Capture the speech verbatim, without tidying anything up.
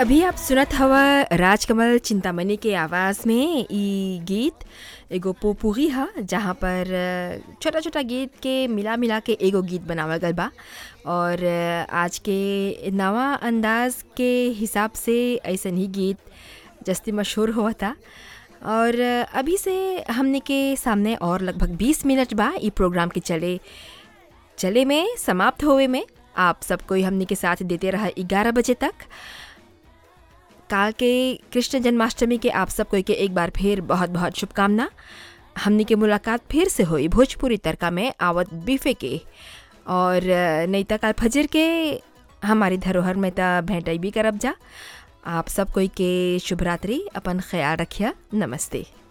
अभी आप सुनत हवा राजकमल चिंतामणि के आवाज़ में ई गीत एगो पोपूरी ह जहाँ पर छोटा छोटा गीत के मिला मिला के एगो गीत बनावल गल बा। और आज के नवा अंदाज के हिसाब से ऐसन ही गीत जस्ती मशहूर हुआ था। और अभी से हमने के सामने और लगभग बीस मिनट बा ई प्रोग्राम के चले चले में समाप्त होवे में। आप सब कोई हमने के साथ देते रहा ग्यारह बजे तक। काल के कृष्ण जन्माष्टमी के आप सब कोई के एक बार फिर बहुत बहुत शुभकामना। हमने के मुलाकात फिर से हुई भोजपुरी तड़का में आवत बीफे के और नहीं तो काल फजर के हमारी धरोहर में तो भेंटाई भी करब जा। आप सब कोई के शुभ रात्रि, अपन ख्याल रखिए, नमस्ते।